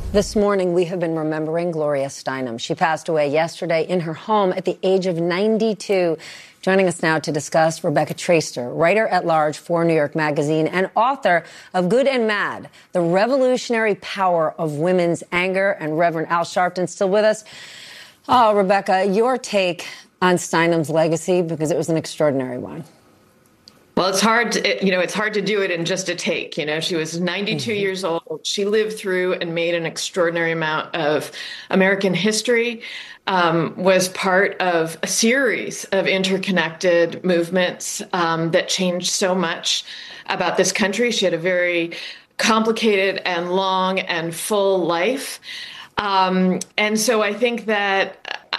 This morning, we have been remembering Gloria Steinem. She passed away yesterday in her home at the age of 92. Joining us now to discuss, Rebecca Traister, writer-at-large for New York Magazine and author of Good and Mad, The Revolutionary Power of Women's Anger, and Reverend Al Sharpton still with us. Oh, Rebecca, your take on Steinem's legacy, because it was an extraordinary one. Well, it's hard to do it in just a take. She was 92 years old. She lived through and made an extraordinary amount of American history, was part of a series of interconnected movements that changed so much about this country. She had a very complicated and long and full life. And so I think that,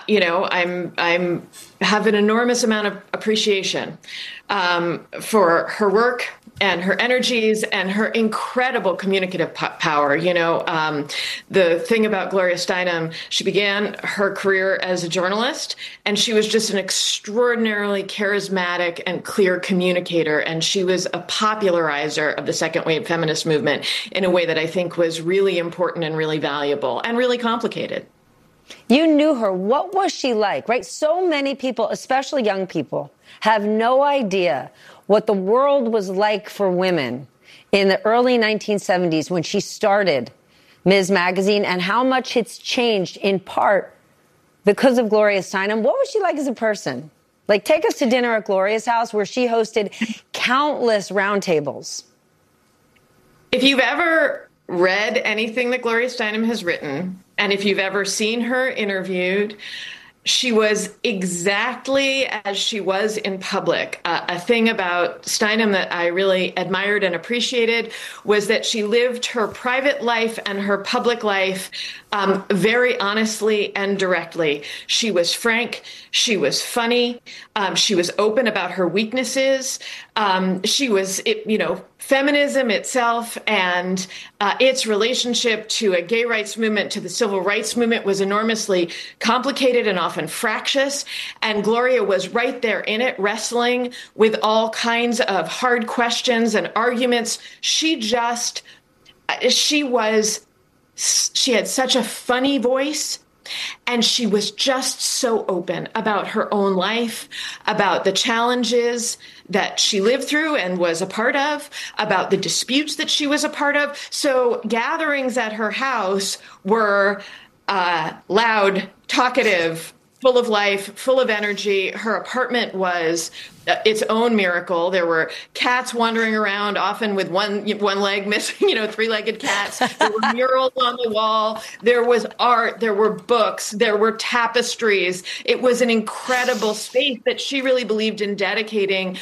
I'm have an enormous amount of appreciation for her work and her energies and her incredible communicative power. The thing about Gloria Steinem, she began her career as a journalist, and she was just an extraordinarily charismatic and clear communicator. And she was a popularizer of the second wave feminist movement in a way that I think was really important and really valuable and really complicated. You knew her. What was she like, right? So many people, especially young people, have no idea what the world was like for women in the early 1970s when she started Ms. Magazine, and how much it's changed in part because of Gloria Steinem. What was she like as a person? Like, take us to dinner at Gloria's house, where she hosted countless roundtables. If you've ever read anything that Gloria Steinem has written, and if you've ever seen her interviewed, she was exactly as she was in public. A thing about Steinem that I really admired and appreciated was that she lived her private life and her public life very honestly and directly. She was frank. She was funny. She was open about her weaknesses. She was, feminism itself and its relationship to a gay rights movement, to the civil rights movement, was enormously complicated and often fractious. And Gloria was right there in it, wrestling with all kinds of hard questions and arguments. She had such a funny voice. And she was just so open about her own life, about the challenges that she lived through and was a part of, about the disputes that she was a part of. So gatherings at her house were loud, talkative, full of life, full of energy. Her apartment was its own miracle. There were cats wandering around, often with one leg missing, three-legged cats. There were murals on the wall. There was art. There were books. There were tapestries. It was an incredible space that she really believed in dedicating,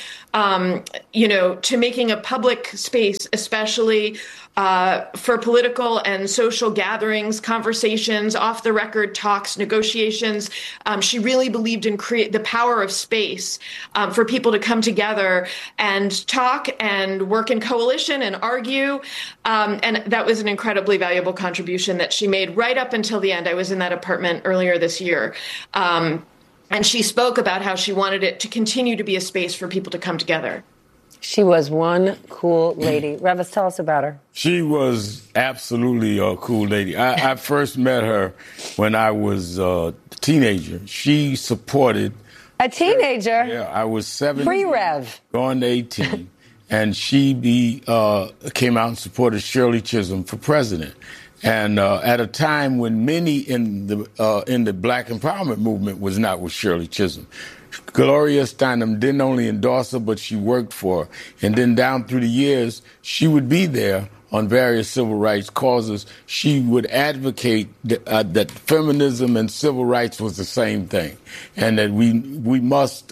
to making a public space, especially for political and social gatherings, conversations, off-the-record talks, negotiations. She really believed in the power of space for people to come together and talk and work in coalition and argue. And that was an incredibly valuable contribution that she made right up until the end. I was in that apartment earlier this year. And she spoke about how she wanted it to continue to be a space for people to come together. She was one cool lady. Revis, tell us about her. She was absolutely a cool lady. I first met her when I was a teenager. She supported... A teenager? Yeah, I was 17. Pre-Rev. Going to 18. And she came out and supported Shirley Chisholm for president. And at a time when many in the Black empowerment movement was not with Shirley Chisholm. Gloria Steinem didn't only endorse her, but she worked for her. And then down through the years, she would be there on various civil rights causes. She would advocate that feminism and civil rights was the same thing, and that we must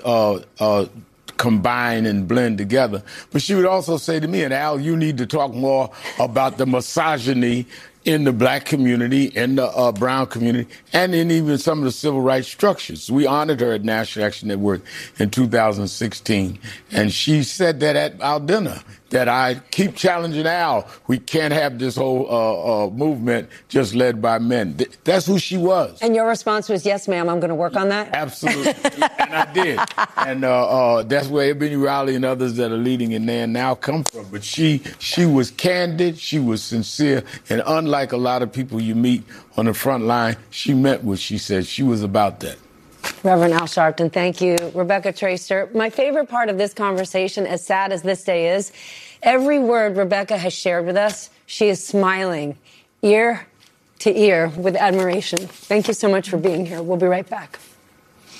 combine and blend together. But she would also say to me, and Al, you need to talk more about the misogyny in the Black community, in the brown community, and in even some of the civil rights structures. We honored her at National Action Network in 2016, and she said that at our dinner. that I keep challenging Al. We can't have this whole movement just led by men. That's who she was. And your response was, yes, ma'am, I'm going to work on that? Absolutely. And I did. And that's where Ebony Riley and others that are leading in there now come from. But she was candid, she was sincere, and unlike a lot of people you meet on the front line, she meant what she said. She was about that. Reverend Al Sharpton, thank you. Rebecca Traister, my favorite part of this conversation, as sad as this day is, every word Rebecca has shared with us, she is smiling ear to ear with admiration. Thank you so much for being here. We'll be right back.